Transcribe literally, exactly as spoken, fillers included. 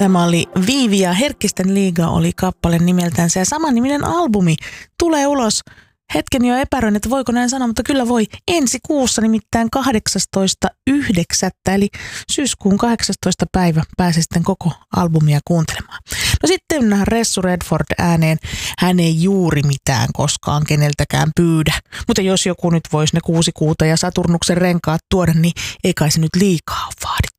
Tämä oli Viivi ja Herkkisten liiga oli kappale nimeltänsä ja samanniminen albumi tulee ulos. Hetken jo epäröin, että voiko näin sanoa, mutta kyllä voi ensi kuussa nimittäin kahdeksastoista yhdeksättä eli syyskuun kahdeksastoista päivä pääsee sitten koko albumia kuuntelemaan. No sitten Ressu Redford ääneen. Hän ei juuri mitään koskaan keneltäkään pyydä, mutta jos joku nyt voisi ne kuusi kuuta ja Saturnuksen renkaat tuoda, niin ei kai se nyt liikaa ole vaadittu.